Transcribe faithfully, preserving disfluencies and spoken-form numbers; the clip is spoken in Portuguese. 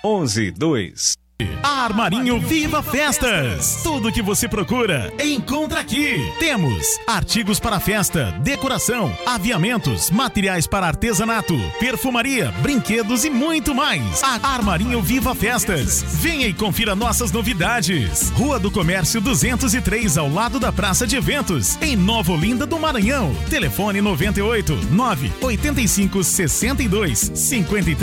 onze dois. Armarinho Viva Festas. Tudo que você procura, encontra aqui. Temos artigos para festa, decoração, aviamentos, materiais para artesanato, perfumaria, brinquedos e muito mais. Armarinho Viva Festas. Venha e confira nossas novidades. Rua do Comércio duzentos e três, ao lado da Praça de Eventos, em Nova Olinda do Maranhão. Telefone noventa e oito, nove oito cinco, sessenta e dois, cinquenta e três.